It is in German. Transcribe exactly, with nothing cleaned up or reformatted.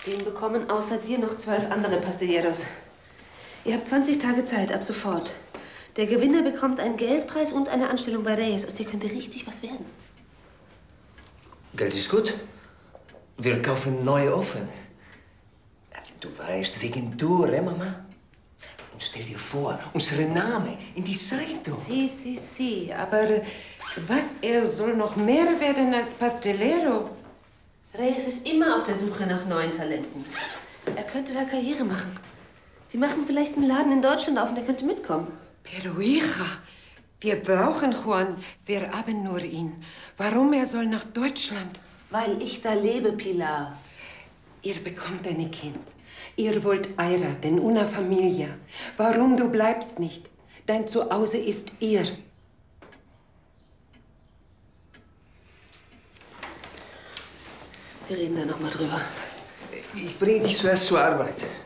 Den bekommen außer dir noch zwölf andere Pastilleros. Ihr habt zwanzig Tage Zeit, ab sofort. Der Gewinner bekommt einen Geldpreis und eine Anstellung bei Reyes. Aus dir könnte richtig was werden. Geld ist gut. Wir kaufen neue Ofen. Du weißt, wegen du, eh, Mama? Und stell dir vor, unsere Name in die Zeitung. Si, si, si. Aber was, er soll noch mehr werden als Pastelero? Reyes ist immer auf der Suche nach neuen Talenten. Er könnte da Karriere machen. Die machen vielleicht einen Laden in Deutschland auf und er könnte mitkommen. Pero hija, wir brauchen Juan. Wir haben nur ihn. Warum er soll nach Deutschland? Weil ich da lebe, Pilar. Ihr bekommt ein Kind. Ihr wollt heiraten, una familia. Warum du bleibst nicht? Dein Zuhause ist ihr. Wir reden da noch mal drüber. Ich bringe dich zuerst zur Arbeit.